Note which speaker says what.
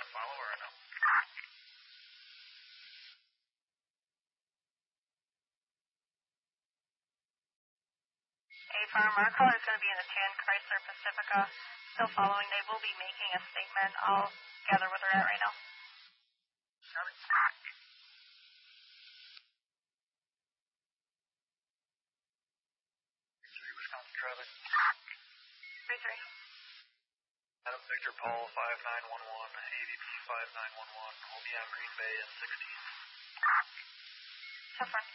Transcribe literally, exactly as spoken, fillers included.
Speaker 1: on follow or no?
Speaker 2: A farm, our caller is going to be in the ten Chrysler Pacifica. Still following. They will be making a statement. I'll gather where they're at right now.
Speaker 1: Wisconsin traffic.
Speaker 2: three three.
Speaker 1: Adam Victor Paul five nine one one, A V P five nine one one. We'll be on Green Bay at sixteen.
Speaker 2: So far.